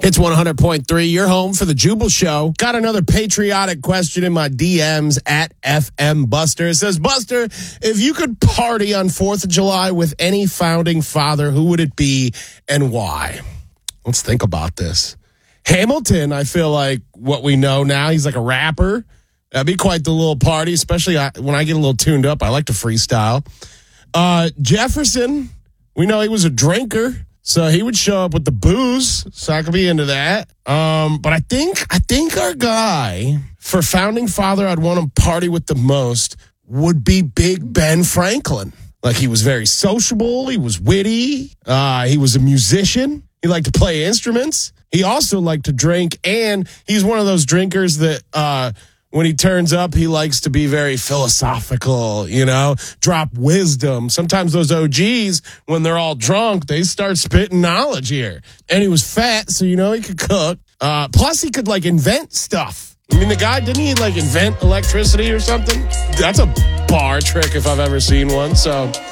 It's 100.3. You're home for the Jubal Show. Got another patriotic question in my DMs at FM Buster. It says, Buster, if you could party on 4th of July with any founding father, who would it be and why? Let's think about this. Hamilton, I feel like what we know now, he's like a rapper. That'd be quite the little party, especially when I get a little tuned up. I like to freestyle. Jefferson, we know he was a drinker. So he would show up with the booze, so I could be into that. But I think our guy, for founding father I'd want to party with the most, would be Big Ben Franklin. Like, he was very sociable, he was witty, he was a musician, he liked to play instruments. He also liked to drink, and he's one of those drinkers that when he turns up, he likes to be very philosophical, drop wisdom. Sometimes those OGs, when they're all drunk, they start spitting knowledge here. And he was fat, so he could cook. Plus, he could, invent stuff. I mean, the guy, didn't he, invent electricity or something? That's a bar trick if I've ever seen one. So